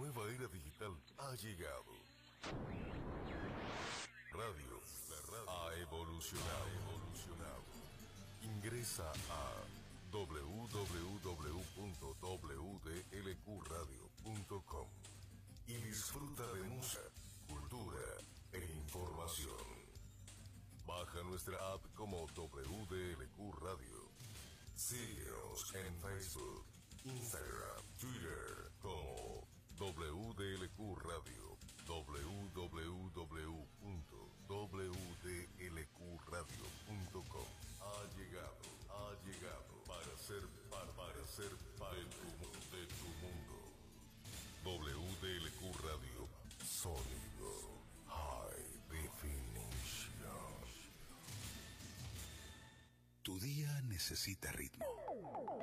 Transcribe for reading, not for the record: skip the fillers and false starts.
nueva era digital ha llegado. Radio, la radio ha evolucionado. Ingresa a www.wdlqradio.com y disfruta de música, cultura e información. Baja nuestra app como WDLQ Radio. Síguenos en Facebook, Instagram, Twitter como WDLQ Radio. www.wdlqradio.com. Ha llegado para ser parte de tu mundo. WDLQ Radio, sonido high definition. Tu día necesita ritmo.